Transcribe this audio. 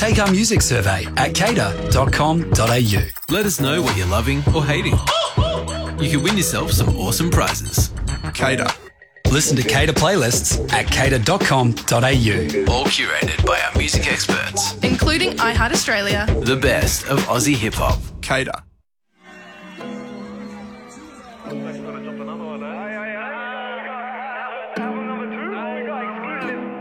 Take our music survey at cater.com.au. Let us know what you're loving or hating. You could win yourself some awesome prizes. Cater. Listen to Cater playlists at cater.com.au. All curated by our music experts. Including iHeart Australia. The best of Aussie hip-hop. Cater.